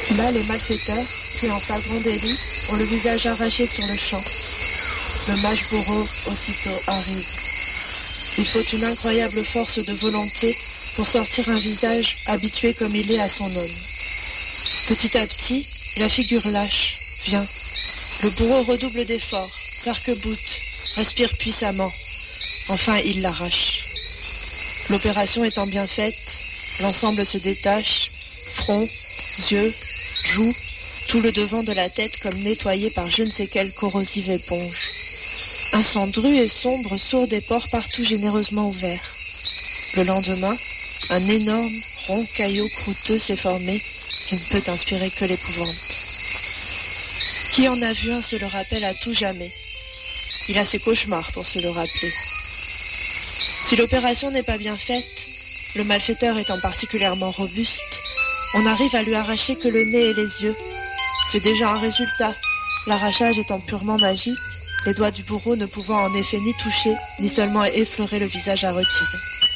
Là, les malfaiteurs, pris en flagrant délit, ont le visage arraché sur le champ. Le mage bourreau aussitôt arrive. Il faut une incroyable force de volonté pour sortir un visage habitué comme il est à son homme. Petit à petit, la figure lâche, vient. Le bourreau redouble d'efforts, s'arc-boute, respire puissamment. Enfin, il l'arrache. L'opération étant bien faite, l'ensemble se détache, front, yeux, joues, tout le devant de la tête comme nettoyé par je ne sais quelle corrosive éponge. Un sang dru et sombre sourd des pores partout généreusement ouverts. Le lendemain, un énorme, rond caillot croûteux s'est formé qui ne peut inspirer que l'épouvante. Qui en a vu un se le rappelle à tout jamais. Il a ses cauchemars pour se le rappeler. Si l'opération n'est pas bien faite, le malfaiteur étant particulièrement robuste, on n'arrive à lui arracher que le nez et les yeux. C'est déjà un résultat, l'arrachage étant purement magique, les doigts du bourreau ne pouvant en effet ni toucher, ni seulement effleurer le visage à retirer.